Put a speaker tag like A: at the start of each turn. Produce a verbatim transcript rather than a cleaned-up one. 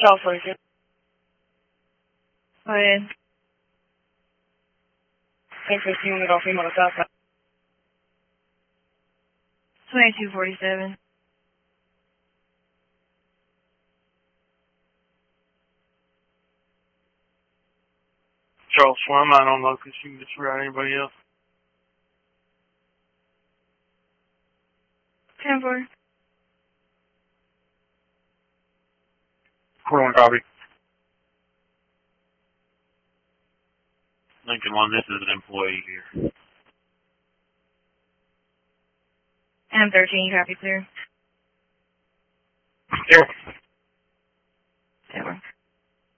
A: Charles forty-seven.
B: Go ahead.
A: ten fifteen, we go female to south side.
B: twenty-two forty-seven.
C: Charles four, I'm not on locus. You can disregard anybody else.
B: ten four.
C: Quarter one copy. Lincoln one, this is an employee here.
B: M thirteen, copy clear.
C: Here.